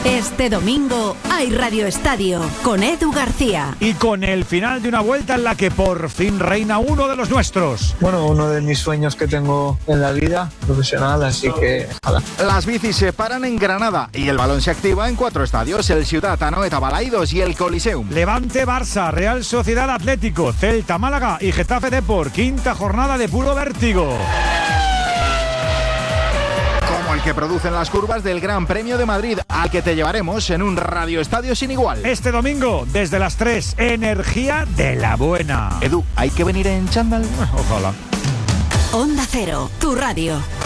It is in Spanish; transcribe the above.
Este domingo hay Radio Estadio con Edu García. Y con el final de una vuelta en la que por fin reina uno de los nuestros. Bueno, uno de mis sueños que tengo en la vida profesional, así que ojalá. Las bicis se paran en Granada y el balón se activa en 4 estadios: el Ciutat, Anoeta, Balaidos y el Coliseum. Levante, Barça, Real Sociedad Atlético, Celta, Málaga y Getafe Depor. Quinta jornada de puro vértigo. Como el que producen las curvas del Gran Premio de Madrid, al que te llevaremos en un Radio Estadio sin igual. Este domingo, desde las 3, energía de la buena. Edu, ¿hay que venir en chándal? Ojalá. Onda Cero, tu radio.